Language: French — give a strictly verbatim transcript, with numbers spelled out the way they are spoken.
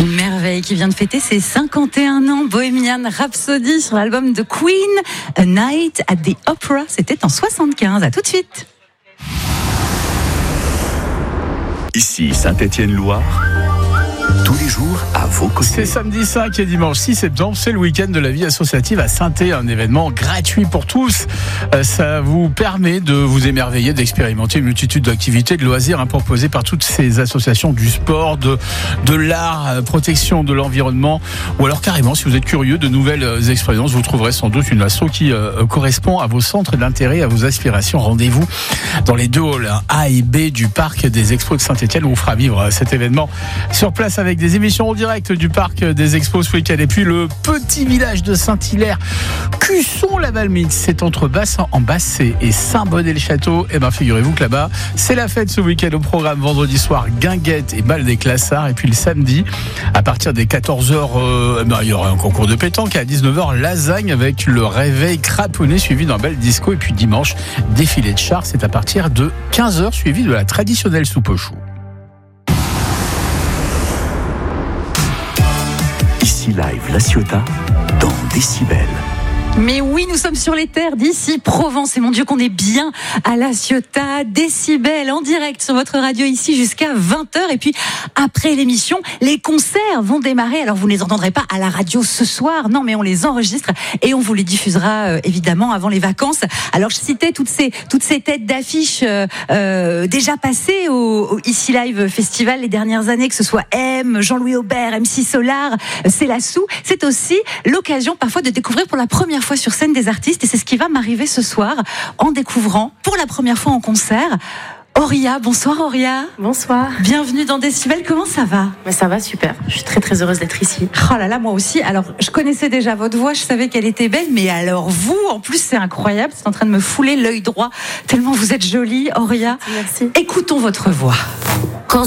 Une merveille qui vient de fêter ses cinquante et un ans, Bohemian Rhapsody sur l'album de Queen, A Night at the Opera, c'était en soixante-quinze. À tout de suite. Ici Saint-Étienne-Loire, tous les jours à vos côtés. C'est samedi cinq et dimanche six septembre, c'est le week-end de la vie associative à Saint-Étienne, un événement gratuit pour tous. Ça vous permet de vous émerveiller, d'expérimenter une multitude d'activités, de loisirs hein, proposés par toutes ces associations du sport, de, de l'art, protection de l'environnement, ou alors carrément, si vous êtes curieux de nouvelles expériences, vous trouverez sans doute une asso qui euh, correspond à vos centres d'intérêt, à vos aspirations. Rendez-vous dans les deux halls A et B du parc des Expos de Saint-Étienne, où on vous fera vivre cet événement sur place avec des émissions en direct du parc des Expos ce week-end. Et puis le petit village de Saint-Hilaire, Cusson-la-Valmine, c'est entre Bassin-en-Bassée et Saint-Bonnet-le-Château. Et bien figurez-vous que là-bas, c'est la fête ce week-end. Au programme vendredi soir, guinguette et bal des Classards. Et puis le samedi, à partir des quatorze heures, euh, ben, il y aura un concours de pétanque. À dix-neuf heures, lasagne avec le réveil craponné suivi d'un bel disco. Et puis dimanche, défilé de chars, c'est à partir de quinze heures, suivi de la traditionnelle soupe au chou. Ici Live La Ciotat, dans Décibel. Mais oui, nous sommes sur les terres d'ici Provence. Et mon Dieu qu'on est bien à La Ciotat, Décibel, en direct sur votre radio ici jusqu'à vingt heures. Et puis après l'émission, les concerts vont démarrer. Alors vous ne les entendrez pas à la radio ce soir, non, mais on les enregistre et on vous les diffusera euh, évidemment avant les vacances. Alors je citais toutes ces toutes ces têtes d'affiches euh, euh, déjà passées au, au Ici Live Festival les dernières années, que ce soit M, Jean-Louis Aubert, M C Solar, C'est la Sou. C'est aussi l'occasion parfois de découvrir pour la première fois sur scène des artistes, et c'est ce qui va m'arriver ce soir en découvrant pour la première fois en concert Auria. Bonsoir Auria. Bonsoir. Bienvenue dans Décibel, comment ça va? Mais ça va super, je suis très très heureuse d'être ici. Oh là là, moi aussi. Alors je connaissais déjà votre voix, je savais qu'elle était belle, mais alors vous, en plus c'est incroyable, c'est en train de me fouler l'œil droit tellement vous êtes jolie Auria. Merci. Écoutons votre voix.